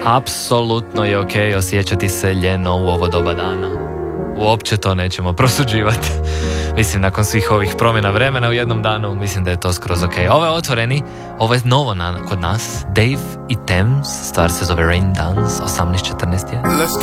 apsolutno je ok osjećati se ljeno u ovo doba dana. Uopće to nećemo prosuđivati. Mislim, nakon svih ovih promjena vremena u jednom danu, mislim da je to skroz ok. Ovo je Otvoreni, ovo je novo kod nas. Dave i Thames, stvar se zove Rain Dance, 18.14 je. Let's